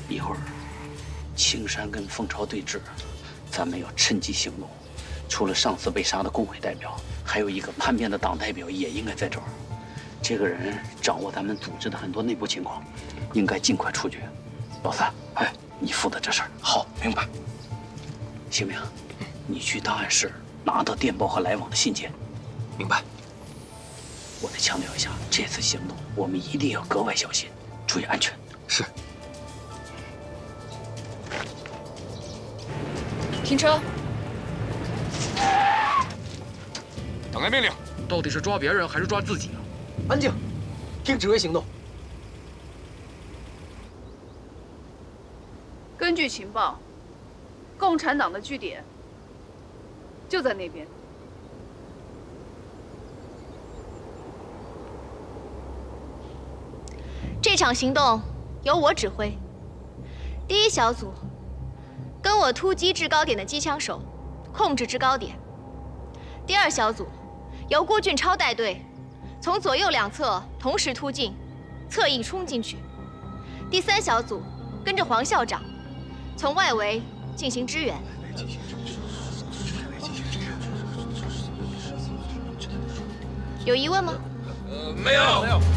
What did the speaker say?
一会儿青山跟蜂巢对峙，咱们要趁机行动。除了上次被杀的工会代表，还有一个叛变的党代表也应该在这儿。这个人掌握咱们组织的很多内部情况，应该尽快处决。老三，哎，你负责这事儿。 好，明白。 邢明，你去档案室拿到电报和来往的信件。 明白。 我再强调一下，这次行动我们一定要格外小心，注意安全。 是。 停车！ 等待命令。 到底是抓别人还是抓自己啊？ 安静，听指挥行动。 根据情报，共产党的据点就在那边。 这场行动由我指挥。第一小组跟我突击制高点的机枪手，控制制高点。第二小组由郭俊超带队，从左右两侧同时突进，侧翼冲进去。第三小组跟着黄校长，从外围进行支援。有疑问吗？ 没有。